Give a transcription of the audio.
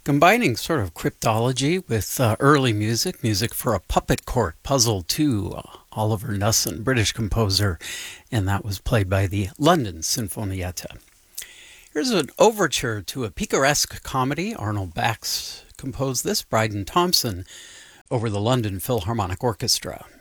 Combining sort of cryptology with early music for a puppet court, Puzzle 2, Oliver Nussin, British composer, and that was played by the London Sinfonietta. Here's an overture to a picaresque comedy. Arnold Bax composed this, Bryden Thompson, over the London Philharmonic Orchestra.